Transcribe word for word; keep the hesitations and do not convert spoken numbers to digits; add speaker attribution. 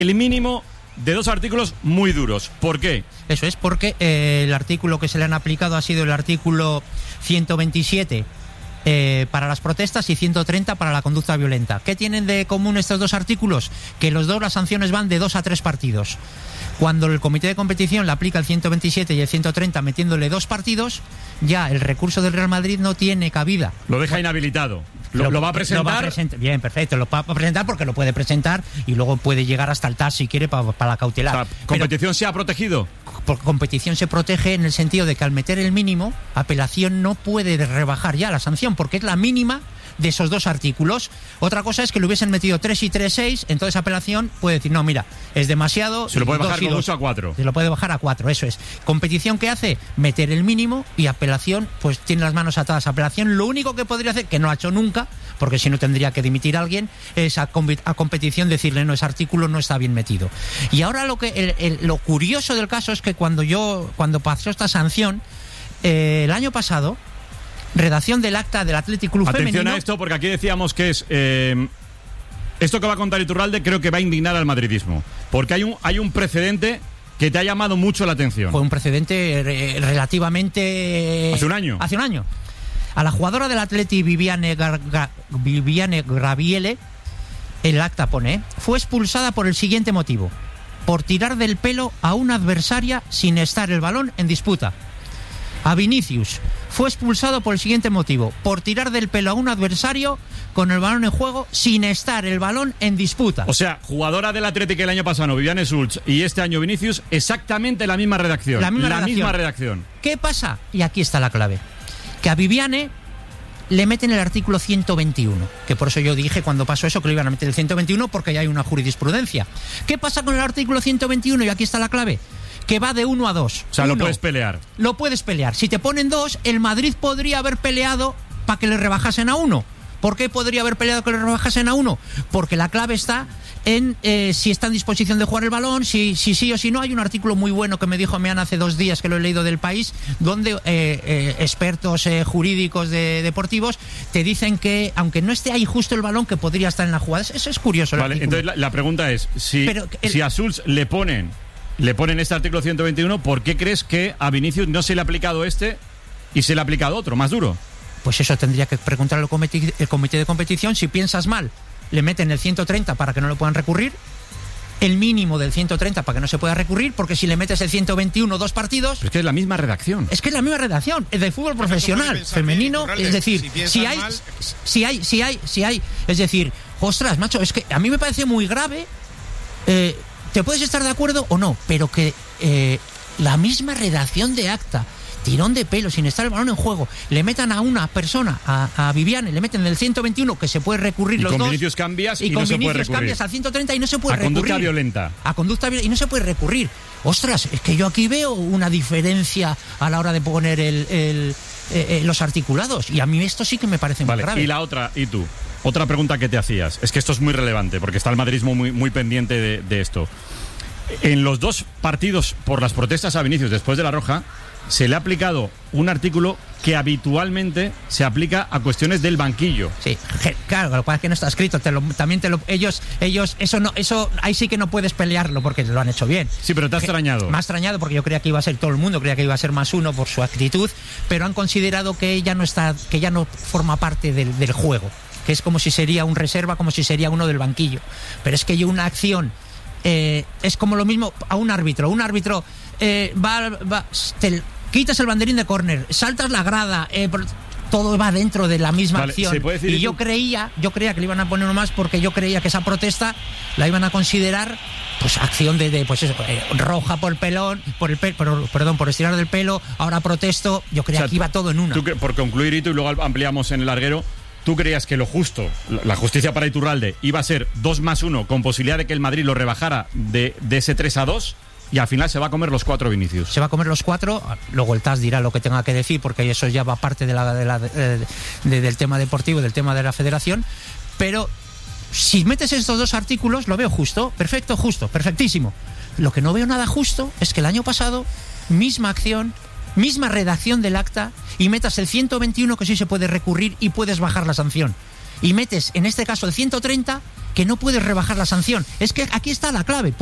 Speaker 1: el mínimo de dos artículos muy duros. ¿Por qué?
Speaker 2: Eso es porque eh, el artículo que se le han aplicado ha sido el artículo ciento veintisiete eh, para las protestas y ciento treinta para la conducta violenta. ¿Qué tienen de común estos dos artículos? Que los dos, las sanciones van de dos a tres partidos. Cuando el comité de competición le aplica el ciento veintisiete y el ciento treinta metiéndole dos partidos, ya el recurso del Real Madrid no tiene cabida.
Speaker 1: Lo deja inhabilitado. ¿Lo, lo, lo va a presentar?
Speaker 2: Lo va a present- Bien, perfecto. Lo va a presentar porque lo puede presentar y luego puede llegar hasta el T A S si quiere para, para la cautelar.
Speaker 1: O sea, ¿competición Pero, se ha protegido?
Speaker 2: Por competición se protege en el sentido de que al meter el mínimo, apelación no puede rebajar ya la sanción porque es la mínima de esos dos artículos. Otra cosa es que le hubiesen metido tres y tres, seis, entonces apelación puede decir, no, mira, es demasiado.
Speaker 1: Se lo puede bajar con mucho a cuatro.
Speaker 2: Se lo puede bajar a cuatro, eso es. Competición, ¿qué hace? Meter el mínimo y apelación, pues tiene las manos atadas. Apelación lo único que podría hacer, que no ha hecho nunca, porque si no tendría que dimitir a alguien, es a, com- a competición decirle, no, ese artículo no está bien metido. Y ahora lo que el, el, lo curioso del caso es que cuando yo, cuando pasó esta sanción, eh, el año pasado, redacción del acta del Athletic Club
Speaker 1: Atención
Speaker 2: femenino.
Speaker 1: a esto, porque aquí decíamos que es eh, esto que va a contar Iturralde, creo que va a indignar al madridismo, porque hay un hay un precedente que te ha llamado mucho la atención.
Speaker 2: Fue un precedente eh, relativamente
Speaker 1: hace un año.
Speaker 2: Hace un año. A la jugadora del Atleti Viviane, Gar- Gar- Viviane Graviele, el acta pone, fue expulsada por el siguiente motivo: por tirar del pelo a una adversaria sin estar el balón en disputa. A Vinicius fue expulsado por el siguiente motivo: por tirar del pelo a un adversario con el balón en juego sin estar el balón en disputa.
Speaker 1: O sea, jugadora del Atlético el año pasado, Viviane Schulz, y este año Vinicius, exactamente la misma redacción.
Speaker 2: La misma
Speaker 1: la
Speaker 2: redacción.
Speaker 1: misma redacción.
Speaker 2: ¿Qué pasa? Y aquí está la clave. Que a Viviane le meten el artículo ciento veintiuno, que por eso yo dije cuando pasó eso que le iban a meter el ciento veintiuno porque ya hay una jurisprudencia. ¿Qué pasa con el artículo ciento veintiuno? Y aquí está la clave. Que va de uno a dos.
Speaker 1: O sea,
Speaker 2: uno,
Speaker 1: lo puedes pelear.
Speaker 2: Lo puedes pelear. Si te ponen dos, el Madrid podría haber peleado para que le rebajasen a uno. ¿Por qué podría haber peleado que le rebajasen a uno? Porque la clave está en eh, si está en disposición de jugar el balón, si, si sí o si no. Hay un artículo muy bueno que me dijo Mean hace dos días, que lo he leído del País, donde eh, eh, expertos eh, jurídicos de, deportivos te dicen que, aunque no esté ahí justo el balón, que podría estar en la jugada. Eso es curioso.
Speaker 1: Vale, entonces la, la pregunta es, si,
Speaker 2: Pero el,
Speaker 1: si a Schulz le ponen... Le ponen este artículo ciento veintiuno, ¿por qué crees que a Vinicius no se le ha aplicado este y se le ha aplicado otro, más duro?
Speaker 2: Pues eso tendría que preguntar al comité, el comité de competición. Si piensas mal, le meten el ciento treinta para que no lo puedan recurrir, el mínimo del ciento treinta para que no se pueda recurrir, porque si le metes el ciento veintiuno dos partidos...
Speaker 1: Pero es que es la misma redacción.
Speaker 2: Es que es la misma redacción, es de fútbol profesional, femenino, bien, es decir, si, si hay, mal... si hay, si hay, si hay, es decir, ostras, macho, es que a mí me parece muy grave... Eh, Te puedes estar de acuerdo o no, pero que eh, la misma redacción de acta, tirón de pelo, sin estar el balón en juego, le metan a una persona, a, a Viviane, le meten el ciento veintiuno, que se puede recurrir
Speaker 1: y
Speaker 2: los
Speaker 1: con
Speaker 2: dos.
Speaker 1: Vinicius cambias y,
Speaker 2: y
Speaker 1: no
Speaker 2: con
Speaker 1: se
Speaker 2: Vinicius
Speaker 1: puede recurrir.
Speaker 2: cambias al ciento treinta y no se puede
Speaker 1: a
Speaker 2: recurrir.
Speaker 1: A conducta violenta.
Speaker 2: A conducta violenta y no se puede recurrir. Ostras, es que yo aquí veo una diferencia a la hora de poner el, el, eh, eh, los articulados. Y a mí esto sí que me parece
Speaker 1: vale,
Speaker 2: muy grave.
Speaker 1: Y la otra, ¿y tú? Otra pregunta que te hacías. Es que esto es muy relevante, porque está el madridismo muy, muy pendiente de, de esto. En los dos partidos por las protestas a Vinicius después de la roja, se le ha aplicado un artículo que habitualmente se aplica a cuestiones del banquillo.
Speaker 2: Sí, claro, lo que pasa es que no está escrito. Te lo, también te lo, ellos, ellos, eso no, eso ahí sí que no puedes pelearlo porque lo han hecho bien.
Speaker 1: Sí, pero te ha extrañado.
Speaker 2: Me ha extrañado porque yo creía que iba a ser todo el mundo, creía que iba a ser más uno por su actitud, pero han considerado que ella no está, que ya no forma parte del, del juego, que es como si sería un reserva, como si sería uno del banquillo. Pero es que yo una acción Eh, es como lo mismo a un árbitro. Un árbitro eh, va, va te, quitas el banderín de córner, saltas la grada, eh, todo va dentro de la misma
Speaker 1: vale,
Speaker 2: acción.
Speaker 1: Decir,
Speaker 2: y yo tú? creía, yo creía que le iban a poner uno más porque yo creía que esa protesta la iban a considerar pues acción de, de pues eso, eh, roja por el pelón, por el pe, por, perdón, por estirar del pelo, ahora protesto. Yo creía o sea, que iba todo en una.
Speaker 1: Tú, por concluir, y tú, y luego ampliamos en el larguero. ¿Tú creías que lo justo, la justicia para Iturralde, iba a ser dos más uno con posibilidad de que el Madrid lo rebajara de, de ese tres a dos y al final se va a comer los cuatro Vinicius? Se
Speaker 2: va a comer los cuatro, luego el T A S dirá lo que tenga que decir porque eso ya va parte de la, de la, de, de, del tema deportivo, del tema de la federación, pero si metes estos dos artículos lo veo justo, perfecto, justo, perfectísimo. Lo que no veo nada justo es que el año pasado, misma acción, misma redacción del acta, y metas el ciento veintiuno que sí se puede recurrir y puedes bajar la sanción, y metes en este caso el ciento treinta que no puedes rebajar la sanción. Es que aquí está la clave.